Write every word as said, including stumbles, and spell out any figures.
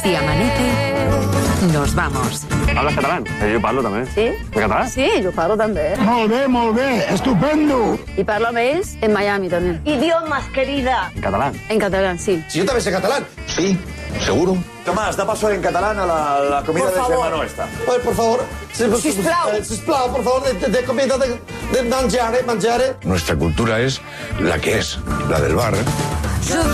Si amanece, nos vamos. ¿Hablas catalán? Eh, jo parlo també. Sí? En català? Sí, jo parlo també. Molt bé, molt bé, estupendo. I parlo amb ells en Miami també. Idiomas, querida. En catalán. En català, sí. Si yo también sé catalán. Sí, seguro. Tomás, da paso en catalán a la, la comida Por de favor. hermano esta. A ver, por favor. Sí, pues, Sisplau. eh, sisplau, por favor, de, de, de comida, de, de mangiare, mangiare. Nuestra cultura es la que es, la del bar.